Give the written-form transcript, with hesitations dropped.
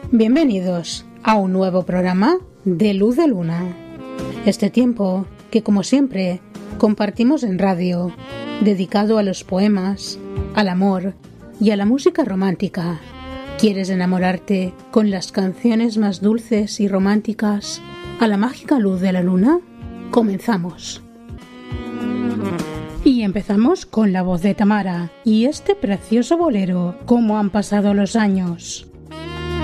Bienvenidos a un nuevo programa de Luz de Luna. Este tiempo que, como siempre, compartimos en radio, dedicado a los poemas, al amor y a la música romántica. ¿Quieres enamorarte con las canciones más dulces y románticas a la mágica luz de la luna? Comenzamos. Y empezamos con la voz de Tamara y este precioso bolero, Cómo han pasado los años.